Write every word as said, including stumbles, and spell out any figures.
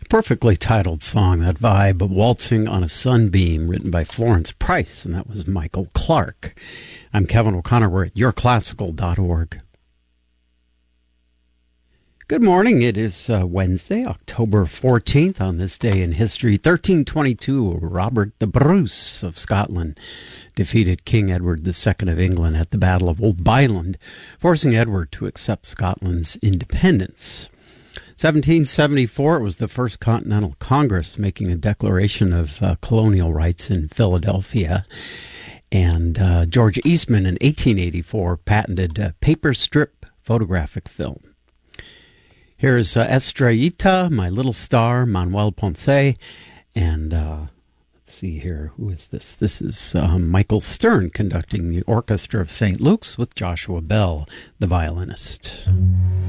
Perfectly titled song, that vibe, Waltzing on a Sunbeam, written by Florence Price, and that was Michael Clark. I'm Kevin O'Connor. We're at your classical dot org. Good morning. It is uh, Wednesday, October fourteenth. On this day in history, thirteen twenty-two, Robert the Bruce of Scotland defeated King Edward the Second of England at the Battle of Old Byland, forcing Edward to accept Scotland's independence. seventeen seventy-four, it was the First Continental Congress making a declaration of uh, colonial rights in Philadelphia. And uh, George Eastman in eighteen eighty-four patented uh, paper strip photographic film. Here is uh, Estrellita, My Little Star, Manuel Ponce. And uh, let's see here, who is this? This is uh, Michael Stern conducting the Orchestra of Saint Luke's with Joshua Bell, the violinist.